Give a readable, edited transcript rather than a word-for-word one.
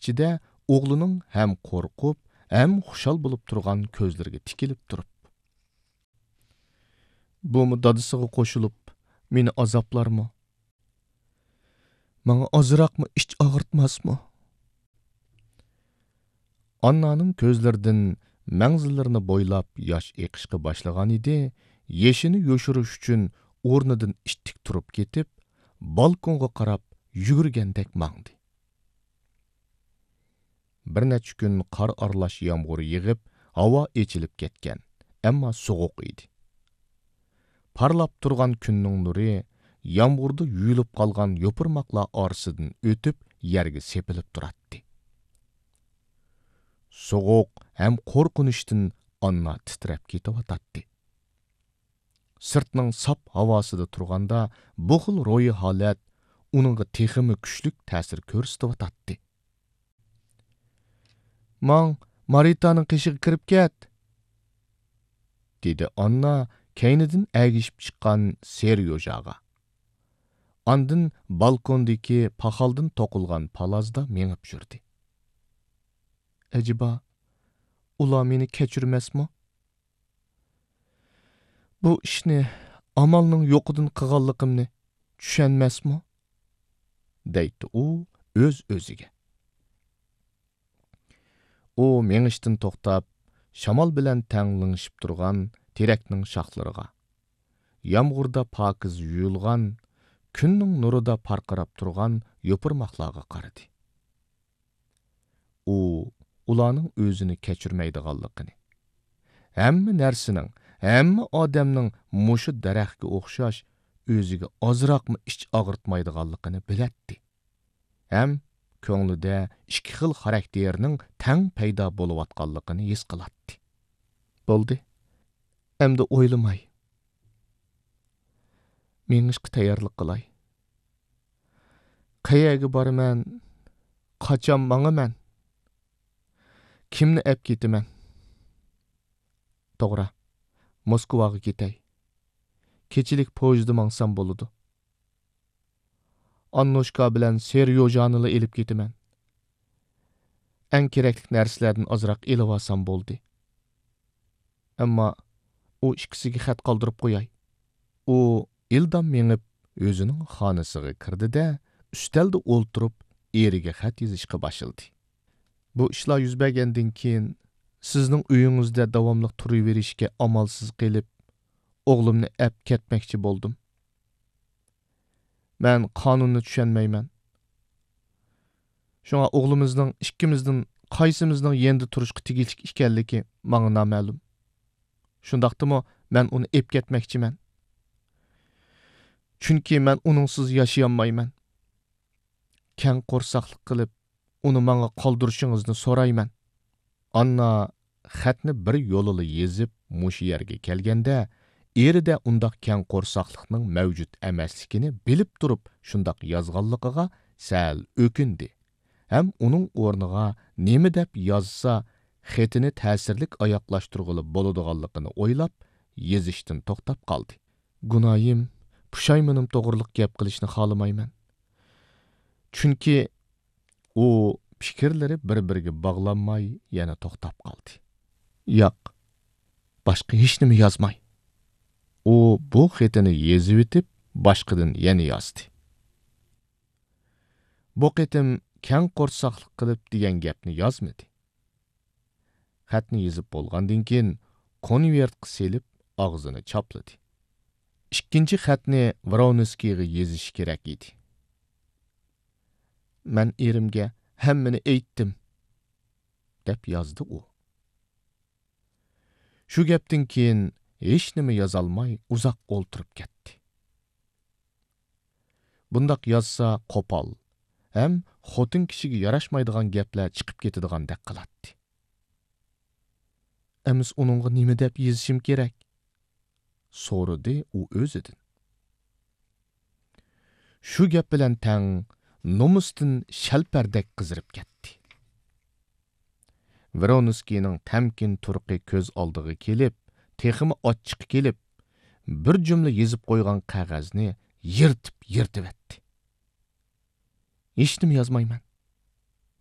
ichida o'g'lining ham qo'rqib, ham xushal bo'lib turgan ko'zlariga tikilib turib. Bumi dadisiga qo'shilib, meni azoblarmi? Manga ozroqmi ich og'irtmasmi? Annaning ko'zlaridan manzillarini bo'ylab yosh eqishga boshlagan edi. Yeshini yo'shirish uchun o'rnidan ishtik turib ketib, balkonga qarab yugurgandek mangdi. Bir necha kun qor aralash yomg'ir yig'ib, havo echilib ketgan, ammo sovuq edi. Parlab turgan kunning nuri yomg'irda yuyilib qolgan yo'pirmoqlar orasidan o'tib, yerga sepilib turardi. Soğuq hem qorqunishdan Anna titrab ketayotdi. Sirtning sap havosida turganda bu xil ro'yi holat uningga texmi kuchlik ta'sir ko'rsatayotdi. "Mang, Maritaning qishiga kirib ket", dedi Anna kaynidan agishib chiqqan Seryojaga. Andin balkondagi paxaldan to'qilgan palazda mengib yurdi. "Acaba ular meni kechirmasmi? Bu ishni amalning yo'qidan qilganligimni tushunmasmi?" deydi u o'z-o'ziga. U mengishdan to'xtab, shamol bilan tanglingishib turgan terakning shoxlariga, yomg'irda pokiz yuyilgan, kunning nurida parqirab turgan yo'pirmoqlarga qaradi. U ularning o'zini kechirmaydiganligini, hamma narsaning, hamma odamning mushu daraxtga o'xshash o'ziga ozroqmi ich og'ritmaydiganligini biladi. Ham ko'nglida ikki xil xarakterning tang paydo bo'layotganligini his qiladi. Bo'ldi. Endi o'ylamay. Mengishga tayyorlik qilay. Qayerga boraman? Qachon mangaman? Kimni ep ketaman? To'g'ri. Moskvaga ketay. Kechilik poyezdda mangsam bo'ladi. Annoshka bilan Seryojanini elib ketaman. Eng kerakli narsalardan ozroq elib olsam bo'ldi. Ammo u ikkisiga xat qoldirib qo'yay. U ildam mengib o'zining xonasiga kirdi-da, ustalda o'ltirib, eriga xat yozishga boshladi. Bu ishlar yuz bergandan keyin sizning uyingizda davomli turaverishga amalsiz qilib, o'g'limni ep ketmoqchi bo'ldim. Men qonunni tushunmayman. Shunga o'g'limizning ikkimizning qaysimizning yendi turishga tegishli ekanligi menga noma'lum. Shundaqdimi men uni ep ketmoqchiman. Chunki men uningsiz yashayolmayman. Keng qo'rsaqlik qilib, uni menga qoldirishingizni so'rayman. Anna xatni bir yo'lila yezib mush yerga kelganda, erida undaq keng qo'rsaqlikning mavjud emasligini bilib turib, shundaq yozganligiga sal o'kindi. Ham uning o'rniga nima deb yozsa, xatini ta'sirlik oyoqlashtirg'ili bo'ladiganligini o'ylab, yezishdan to'xtab qoldi. Gunoyim, pushaymonim to'g'riliq gap qilishni xohlamayman. Chunki u fikrlari bir-biriga bog'lanmay yana to'xtab qoldi. Yo'q, boshqa hech nima yozmay. U bu xatini yezib o'tib, boshqadan yana yozdi. Bu qitim keng qo'rsaqlik qilib degan gapni yozmadi. Xatni yezib bo'lgandan keyin konvertga selib og'zini chopladi. Ikkinchi xatni Voronskiga yezish kerak edi. Men erimga hammani aytdim, deb yozdi u. Shu gapdan keyin hech nima yozolmay uzoq o'ltirib ketdi. Bundaq yozsa qo'pol, ham xotin kishiga yarashmaydigan gaplar chiqib ketadigandek qiladi. Emis uningga nima deb yozishim kerak? So'radi u o'zidan. Shu gap bilan tang nomusdan shalpardek qizirib ketdi. Voronskining tamkin turqi ko'z oldiga kelib, teximi ochiq kelib, bir jumla yezib qo'ygan qog'ozni yirtib etdi. Hech nima yozmayman.